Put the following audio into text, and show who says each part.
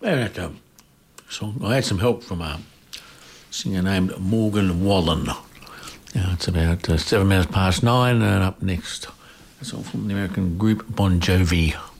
Speaker 1: That song. I had some help from a singer named Morgan Wallen. It's about 7 minutes past 9, and up next, a song from the American group Bon Jovi.